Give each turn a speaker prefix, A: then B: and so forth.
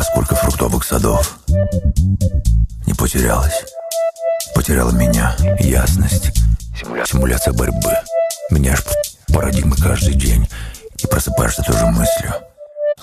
A: сколько фруктовых садов. Не потерялась. Потеряла меня, ясность. Симуляция борьбы. Меняешь парадигмы каждый день и просыпаешься той же мыслью.